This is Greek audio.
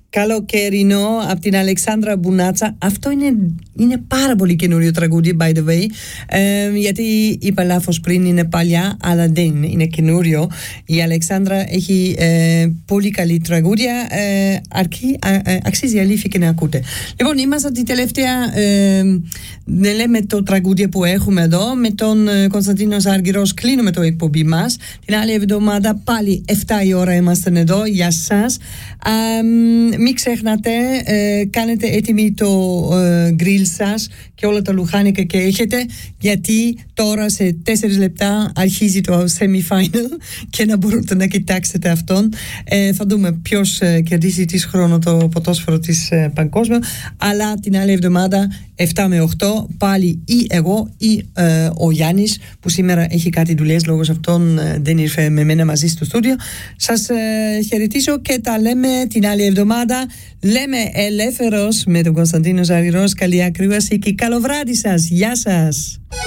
Καλοκαιρινό από την Αλεξάνδρα Μπουνάτσα. Αυτό είναι πάρα πολύ καινούριο τραγούδι, by the way. Γιατί είπα λάθος πριν, είναι παλιά, αλλά δεν είναι καινούριο. Η Αλεξάνδρα έχει πολύ καλή τραγούδια. Αξίζει αλήθεια και να ακούτε. Λοιπόν, είμαστε τη τελευταία. Δεν λέμε το τραγούδια που έχουμε εδώ. Με τον Κωνσταντίνο Ζάργυρος κλείνουμε το εκπομπή μας. Την άλλη εβδομάδα πάλι 7 η ώρα είμαστε εδώ για σας. Μην ξεχνάτε, κάνετε έτοιμοι το γκριλ σας και όλα τα λουχάνικα και έχετε, γιατί τώρα σε 4 λεπτά αρχίζει το semi-final και να μπορείτε να κοιτάξετε αυτόν. Θα δούμε ποιος κερδίσει της χρόνο το ποδόσφαιρο της παγκόσμιο, αλλά την άλλη εβδομάδα 7 με 8 πάλι ή εγώ ή ο Γιάννης, που σήμερα έχει κάτι δουλειές, λόγω αυτών δεν ήρθε με μένα μαζί στο στούντιο. Σας χαιρετήσω και τα λέμε την άλλη εβδομάδα. Λέμε ελεύθερος με τον Κωνσταντίνο Ζάργυρο. Καλή ακρόαση και καλό βράδυ σας. Γεια σας.